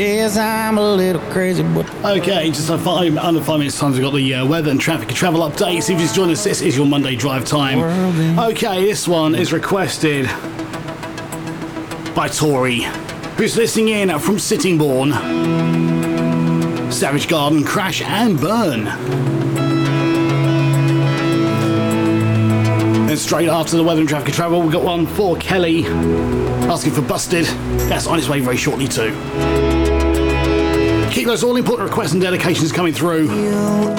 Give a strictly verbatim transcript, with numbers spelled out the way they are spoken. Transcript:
Yes, I'm a little crazy, but... Okay, just a five, under five minutes time, we've got the uh, weather and traffic and travel updates. If you just joined us, this is your Monday drive time. Okay, this one is requested by Tori, who's listening in from Sittingbourne. Savage Garden, Crash and Burn. And straight after the weather and traffic and travel, we've got one for Kelly, asking for Busted. That's on its way very shortly too. Keep those all important requests and dedications coming through.